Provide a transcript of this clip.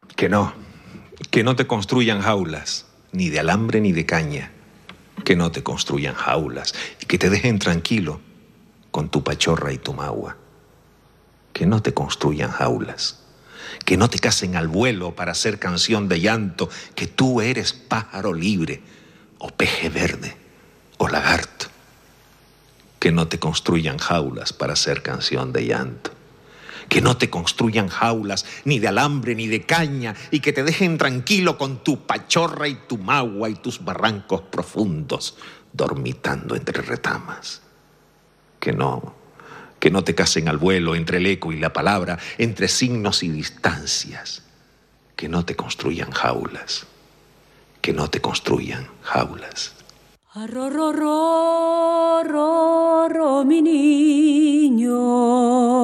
Que no, que no te construyan jaulas, ni de alambre ni de caña, que no te construyan jaulas y que te dejen tranquilo con tu pachorra y tu magua. Que no te construyan jaulas, que no te casen al vuelo para hacer canción de llanto, que tú eres pájaro libre, o peje verde, o lagarto. Que no te construyan jaulas para hacer canción de llanto. Que no te construyan jaulas ni de alambre ni de caña y que te dejen tranquilo con tu pachorra y tu magua y tus barrancos profundos, dormitando entre retamas. Que no te casen al vuelo entre el eco y la palabra, entre signos y distancias. Que no te construyan jaulas, que no te construyan jaulas. Arro, ro, ro, ro, ro, mi niño.